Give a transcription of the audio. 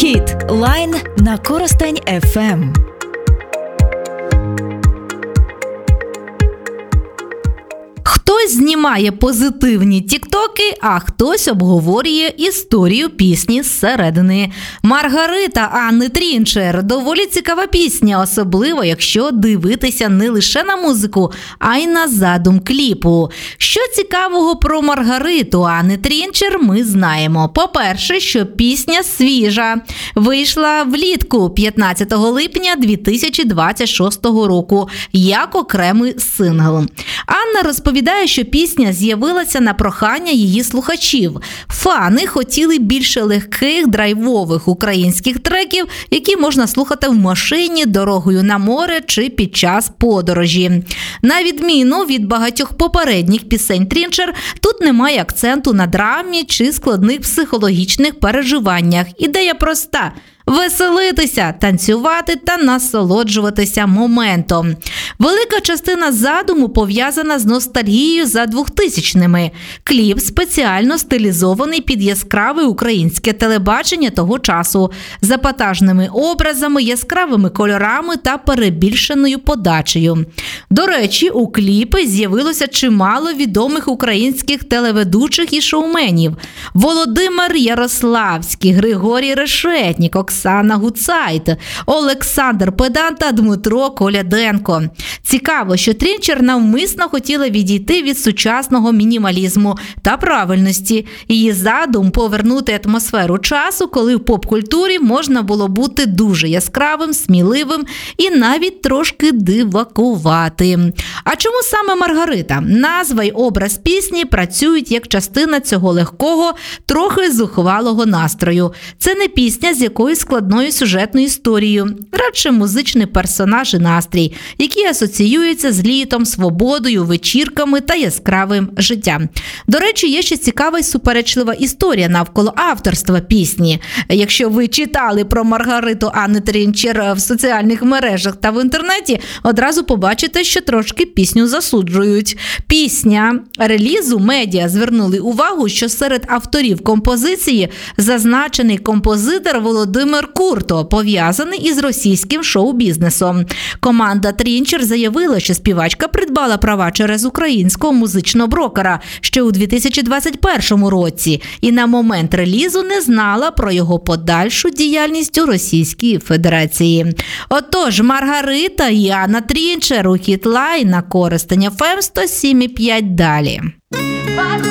Хіт Лайн на Коростень FM. Хтось знімає позитивні тіктоки, а хтось обговорює історію пісні зсередини. «Маргарита» Анни Трінчер – доволі цікава пісня, особливо якщо дивитися не лише на музику, а й на задум кліпу. Що цікавого про Маргариту Анни Трінчер ми знаємо. По-перше, що пісня свіжа. Вийшла влітку 15 липня 2026 року як окремий сингл. Анна розповідає, що пісня з'явилася на прохання її слухачів. Фани хотіли більше легких, драйвових українських треків, які можна слухати в машині, дорогою на море чи під час подорожі. На відміну від багатьох попередніх пісень Трінчер, тут немає акценту на драмі чи складних психологічних переживаннях. Ідея проста – веселитися, танцювати та насолоджуватися моментом. Велика частина задуму пов'язана з ностальгією за 2000-ми. Кліп спеціально стилізований під яскраве українське телебачення того часу, з епатажними образами, яскравими кольорами та перебільшеною подачею. До речі, у кліпі з'явилося чимало відомих українських телеведучих і шоуменів. Володимир Ярославський, Григорій Решетнік, Оксана Гуцайт, Олександр Педан та Дмитро Коляденко. Цікаво, що Трінчер навмисно хотіла відійти від сучасного мінімалізму та правильності. Її задум – повернути атмосферу часу, коли в поп-культурі можна було бути дуже яскравим, сміливим і навіть трошки дивакуватим. А чому саме Маргарита? Назва й образ пісні працюють як частина цього легкого, трохи зухвалого настрою. Це не пісня з якоюсь складною сюжетною історією, радше музичний персонаж і настрій, які асоціюються з літом, свободою, вечірками та яскравим життям. До речі, є ще цікава й суперечлива історія навколо авторства пісні. Якщо ви читали про Маргариту Анни Трінчер в соціальних мережах та в інтернеті, одразу побачите, що трошки пісню засуджують. Пісня релізу медіа звернули увагу, що серед авторів композиції зазначений композитор Володимир Курто, пов'язаний із російським шоу-бізнесом. Команда Трінчер заявила, що співачка придбала права через українського музичного брокера ще у 2021 році і на момент релізу не знала про його подальшу діяльність у Російській Федерації. Отож, Маргарита і Анна Трінчер у Хіт Лайн на Коростень FM 107,5 далі.